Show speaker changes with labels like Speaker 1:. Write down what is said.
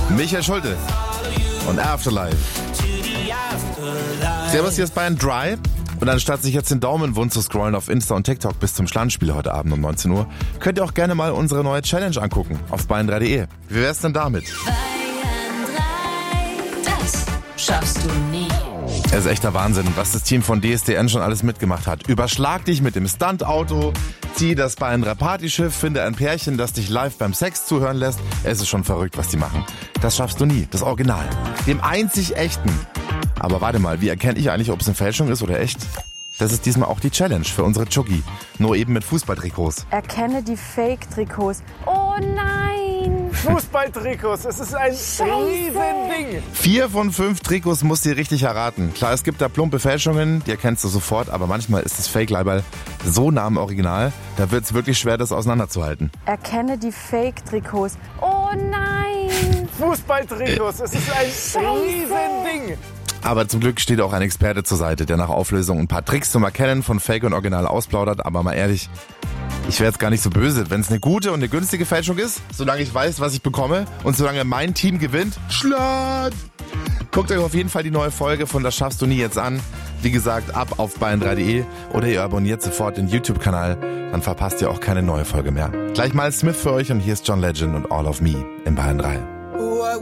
Speaker 1: Michael Schulte und Afterlife. Servus, hier ist Bayern Dry. Und anstatt sich jetzt den Daumen wund zu scrollen auf Insta und TikTok bis zum Schlandspiel heute Abend um 19 Uhr, könnt ihr auch gerne mal unsere neue Challenge angucken auf bayern3.de. Wie wär's denn damit?
Speaker 2: Bayern 3, das schaffst du nie.
Speaker 1: Es ist echter Wahnsinn, was das Team von DSDN schon alles mitgemacht hat. Überschlag dich mit dem Stuntauto, zieh das Bayern 3 Partyschiff, finde ein Pärchen, das dich live beim Sex zuhören lässt. Es ist schon verrückt, was die machen. Das schaffst du nie, das Original. Dem einzig echten. Aber warte mal, wie erkenne ich eigentlich, ob es eine Fälschung ist oder echt? Das ist diesmal auch die Challenge für unsere Chuggi. Nur eben mit Fußballtrikots.
Speaker 3: Erkenne die Fake-Trikots. Oh nein!
Speaker 4: Fußballtrikots, es ist ein Riesending.
Speaker 1: 4 von 5 Trikots musst du richtig erraten. Klar, es gibt da plumpe Fälschungen, die erkennst du sofort, aber manchmal ist das Fake-Leiberl so nah am Original, da wird es wirklich schwer, das auseinanderzuhalten.
Speaker 3: Erkenne die Fake-Trikots. Oh nein!
Speaker 4: Fußballtrikots, es ist ein Riesending.
Speaker 1: Aber zum Glück steht auch ein Experte zur Seite, der nach Auflösung ein paar Tricks zum Erkennen von Fake und Original ausplaudert. Aber mal ehrlich, ich wäre jetzt gar nicht so böse, wenn es eine gute und eine günstige Fälschung ist, solange ich weiß, was ich bekomme und solange mein Team gewinnt. Schlag! Guckt euch auf jeden Fall die neue Folge von Das schaffst du nie jetzt an. Wie gesagt, ab auf bayern3.de oder ihr abonniert sofort den YouTube-Kanal, dann verpasst ihr auch keine neue Folge mehr. Gleich mal Smith für euch und hier ist John Legend und All of Me in Bayern 3.